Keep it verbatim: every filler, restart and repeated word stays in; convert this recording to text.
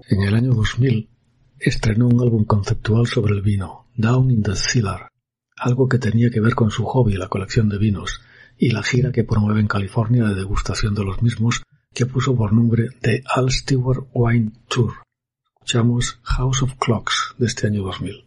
en el año dos mil, estrenó un álbum conceptual sobre el vino, Down in the Cellar, algo que tenía que ver con su hobby, la colección de vinos, y la gira que promueve en California de degustación de los mismos, que puso por nombre The Al Stewart Wine Tour. Escuchamos House of Clocks de este año dos mil.